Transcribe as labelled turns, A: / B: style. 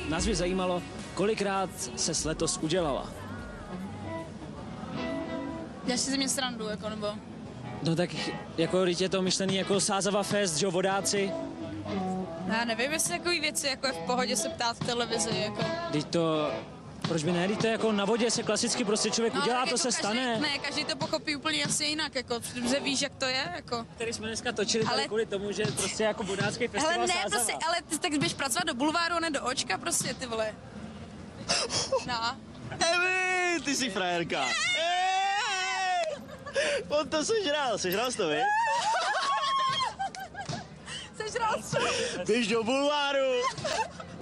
A: Nás by zajímalo, kolikrát se letos udělala.
B: Já si ze mě srandu, jako, nebo...
A: No tak jako teď je to myšlený jako Sázava Fest, že jo, vodáci.
B: Já nevím, jestli takový věci, jako je v pohodě se ptát v televizi, jako...
A: Teď to, proč by ne, teď to je jako na vodě se klasicky prostě člověk udělá, to
B: jako
A: se stane.
B: Ne, každý to pochopí úplně asi jinak, jako, že víš, jak to je, jako...
A: Který jsme dneska točili tady kvůli tomu, že prostě jako vodácký festival
B: ale ne,
A: Sázava.
B: prostě, ale ty tak běž pracovat do bulváru a ne do očka, prostě, ty vole. No.
C: Evi, ty jsi frajerka. On to sežral jsi to, vy?
B: Sežral co?
C: Běž do bulváru.